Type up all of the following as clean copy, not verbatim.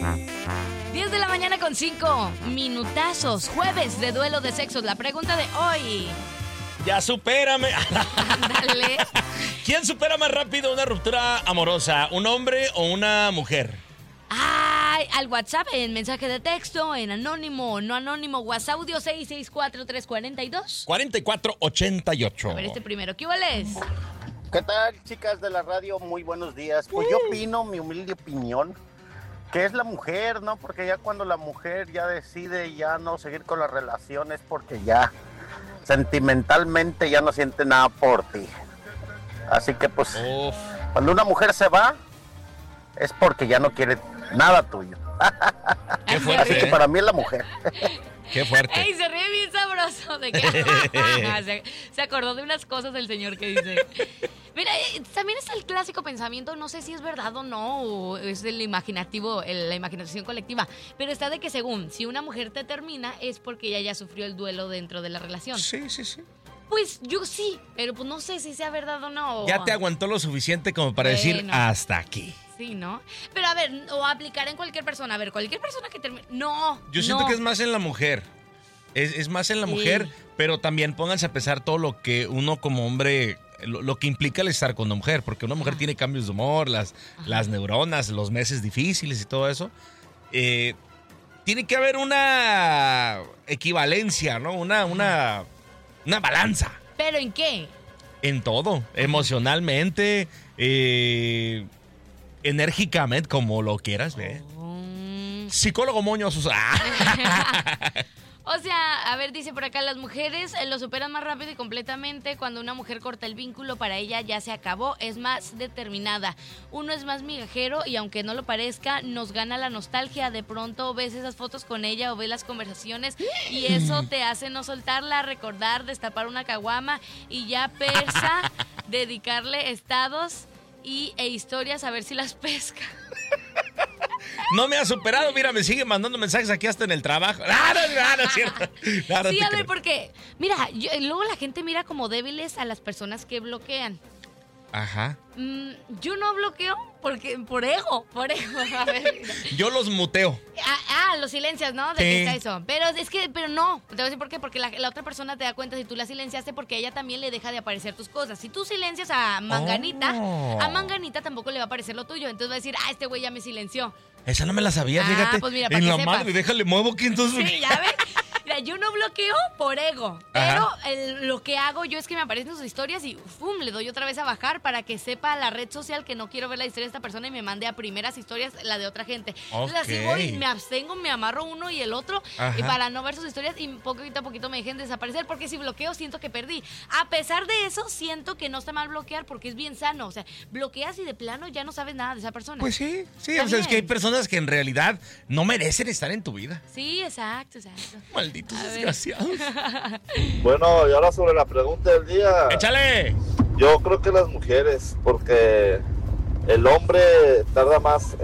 10 de la mañana con 5 minutazos, jueves de duelo de sexos. La pregunta de hoy. Ya supérame. Ándale. ¿Quién supera más rápido una ruptura amorosa? ¿Un hombre o una mujer? Ay, al WhatsApp, en mensaje de texto, en anónimo o no anónimo, WhatsApp audio 664-342. 4488. A ver este primero, ¿qué hueles? ¿Qué tal, chicas de la radio? Muy buenos días. Pues yo opino, mi humilde opinión, que es la mujer, ¿no? Porque ya cuando la mujer ya decide ya no seguir con las relaciones porque ya sentimentalmente ya no siente nada por ti. Así que pues, cuando una mujer se va, es porque ya no quiere nada tuyo. Qué Así fuerte, que ¿eh? para mí es la mujer. Qué fuerte. ¡Ey, se ríe bien sabroso! ¿De qué? Se acordó de unas cosas del señor que dice. Mira, también está el clásico pensamiento, no sé si es verdad o no, o es el imaginativo, la imaginación colectiva, pero está de que según, si una mujer te termina, es porque ella ya sufrió el duelo dentro de la relación. Sí. Pues yo sí, pero pues no sé si sea verdad o no. Ya te aguantó lo suficiente como para decir Bueno. hasta aquí. Sí, ¿no? Pero a ver, o aplicar en cualquier persona. A ver, cualquier persona que termine. No. Yo siento no. que es más en la mujer. Es más en la mujer, pero también pónganse a pesar todo lo que uno como hombre, lo que implica el estar con una mujer, porque una mujer tiene cambios de humor, las neuronas, los meses difíciles y todo eso. Tiene que haber una equivalencia, ¿no? Una balanza. ¿Pero en qué? En todo, emocionalmente, enérgicamente, como lo quieras ver. Psicólogo Moño O sea, a ver, dice por acá, las mujeres lo superan más rápido y completamente. Cuando una mujer corta el vínculo, para ella ya se acabó, es más determinada. Uno es más migajero y aunque no lo parezca, nos gana la nostalgia. De pronto ves esas fotos con ella o ves las conversaciones y eso te hace no soltarla, recordar, destapar una caguama y ya persa, dedicarle estados e historias a ver si las pesca. No me ha superado, mira, me sigue mandando mensajes aquí hasta en el trabajo. No es cierto. No, Sí, a ver, porque, mira, luego la gente mira como débiles a las personas que bloquean. Ajá. Yo no bloqueo porque por ego. A ver, mira. Yo los muteo. Los silencias, ¿no? De Sí. que está eso. Pero no. Te voy a decir por qué. Porque la otra persona te da cuenta si tú la silenciaste porque a ella también le deja de aparecer tus cosas. Si tú silencias a Manganita, a Manganita tampoco le va a aparecer lo tuyo. Entonces va a decir, este güey ya me silenció. Esa no me la sabía, fíjate. Pues mira, para en que la sepas. madre, déjale, muevo aquí entonces. Sí, ya ves. Mira, yo no bloqueo por ego, pero lo que hago yo es que me aparecen sus historias y le doy otra vez a bajar para que sepa la red social que no quiero ver la historia de esta persona y me mande a primeras historias la de otra gente. Entonces así voy, me abstengo, me amarro uno y el otro y para no ver sus historias y poquito a poquito me dejen desaparecer porque si bloqueo siento que perdí. A pesar de eso, siento que no está mal bloquear porque es bien sano. O sea, bloqueas y de plano ya no sabes nada de esa persona. Pues sí, Está o sea, es que hay bien. personas que en realidad no merecen estar en tu vida. Sí, exacto. Malditos A ver. desgraciados. Bueno, y ahora sobre la pregunta del día. ¡Échale! Yo creo que las mujeres, porque el hombre tarda más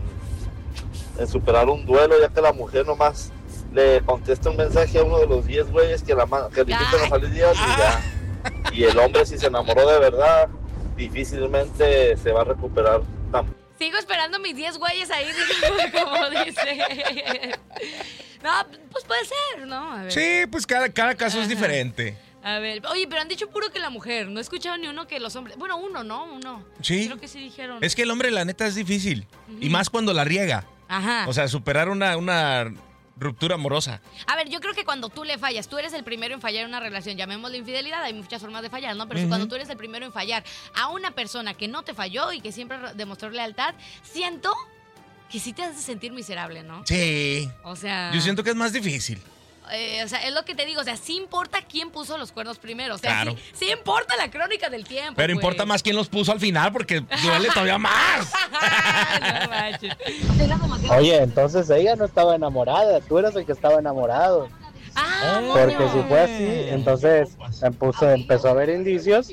en superar un duelo, ya que la mujer nomás le contesta un mensaje a uno de los 10 güeyes que le invitan a salir días y ya. Y el hombre, si se enamoró de verdad, difícilmente se va a recuperar tan. Sigo esperando mis 10 güeyes ahí, como dice. No, pues puede ser, ¿no? A ver. Sí, pues cada caso es diferente. A ver, oye, pero han dicho puro que la mujer. No he escuchado ni uno que los hombres. Bueno, uno, ¿no? Uno. Sí. Creo que sí dijeron. Es que el hombre, la neta, es difícil. Y más cuando la riega. Ajá. O sea, superar una ruptura amorosa. A ver, yo creo que cuando tú le fallas, tú eres el primero en fallar en una relación, llamémosle infidelidad, hay muchas formas de fallar, ¿no? Pero si cuando tú eres el primero en fallar a una persona que no te falló y que siempre demostró lealtad, siento que sí te hace sentir miserable, ¿no? Sí. O sea... Yo siento que es más difícil. O sea, es lo que te digo, o sea, sí importa quién puso los cuernos primero, o sea, Claro. sí importa la crónica del tiempo. Pero pues. importa más quién los puso al final porque duele todavía más. No manches. Oye, entonces ella no estaba enamorada, tú eras el que estaba enamorado. Porque moño. si fue así, entonces empezó a haber indicios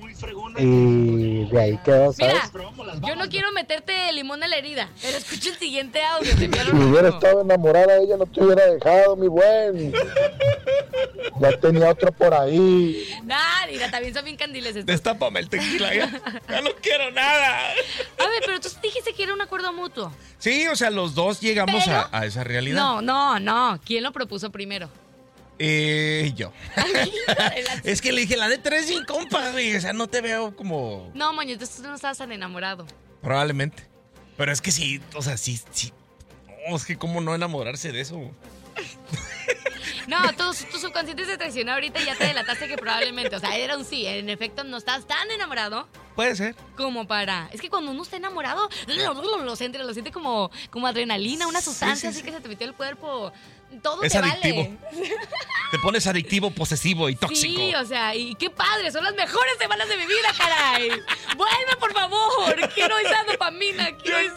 y de ahí quedó, ¿sabes? Mira, yo no quiero meterte limón en la herida, pero escucha el siguiente audio. Te enviaron Si hubiera uno. estado enamorada, ella no te hubiera dejado, mi buen. Ya tenía otro por ahí. Nah, Mira, también son bien candiles estos. Destápame el tequila, ya no quiero nada. A ver, pero tú dijiste que era un acuerdo mutuo. Sí, o sea, los dos llegamos Pero- a esa realidad. No. ¿Quién lo propuso primero? Yo. Es que le dije, la neta eres bien compa, güey. O sea, no te veo como... No, Moño, entonces tú no estabas tan enamorado. Probablemente. Pero es que sí, o sea, sí. No, es que cómo no enamorarse de eso. No, tu subconsciente se traicionó ahorita y ya te delataste que probablemente, o sea, era un sí. En efecto, no estás tan enamorado Puede ser. como para... Es que cuando uno está enamorado, lo siente como adrenalina, una sustancia así que se te metió el cuerpo. Todo Es te adictivo. vale. Te pones adictivo, posesivo y tóxico. Sí, o sea, y qué padre, son las mejores semanas de mi vida, caray. Vuelve, por favor. Quiero esa dopamina.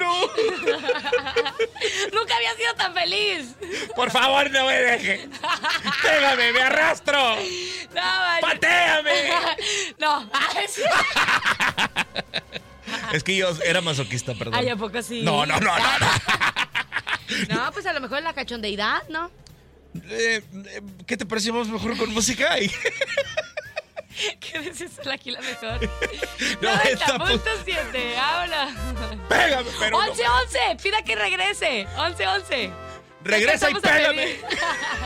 Nunca había sido tan feliz. Por favor, no me deje. Pégame, me arrastro. No, vaya. ¡Patéame! No. Ay, sí. Es que yo era masoquista, perdón. Ay, ¿a poco sí? No. No, pues a lo mejor en la cachondeidad, ¿no? ¿Qué te parece? Vamos mejor con música. ¿Qué dices? Aquí la mejor. 90.7. 90.7, habla. Pégame, pero no. 11-11, pida que regrese. 11-11. Regresa y Empezamos a pégame. pedir.